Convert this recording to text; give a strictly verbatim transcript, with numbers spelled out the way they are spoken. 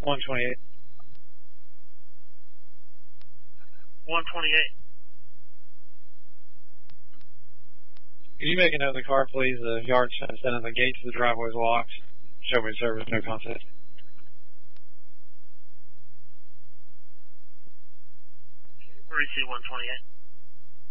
one twenty-eight. one twenty-eight. Can you make a note of the car, please? The yard fence and the gate to the driveway is locked. Show me service, no contact. Receive one twenty-eight.